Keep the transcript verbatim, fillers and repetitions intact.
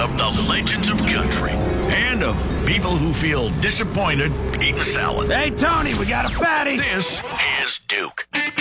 of the legends of country and of people who feel disappointed eating salad. Hey, Tony, we got a fatty. This is Duke.